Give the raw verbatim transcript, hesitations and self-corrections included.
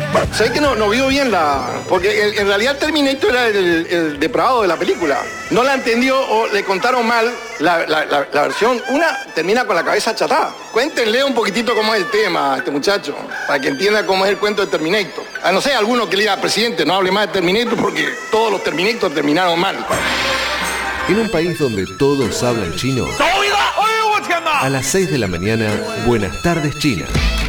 ¿Sabes que no, no vio bien la...? Porque en, en realidad Terminator era el, el depravado de la película. No la entendió o le contaron mal la, la, la, la versión. Una termina con la cabeza achatada. Cuéntenle un poquitito cómo es el tema a este muchacho, para que entienda cómo es el cuento de Terminator. A no sé, alguno que le diga, presidente, no hable más de Terminator porque todos los Terminator terminaron mal. En un país donde todos hablan chino, a las seis de la mañana, Buenas tardes China.